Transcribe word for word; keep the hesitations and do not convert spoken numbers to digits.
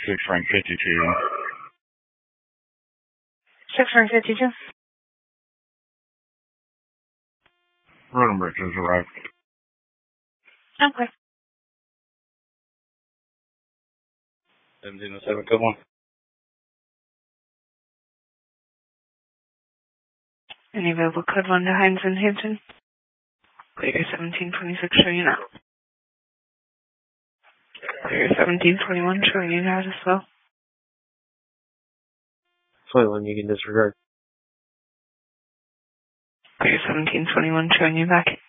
six rank fifty-two. six rank fifty-two. Rodenbridge has arrived. Okay. seventeen oh seven, come on. Any available code one to Hines and Hampton? Clear seventeen twenty-six, showing you now. Clear seventeen twenty-one, showing you now as well. twenty-one, you can disregard. Clear seventeen twenty-one, showing you back.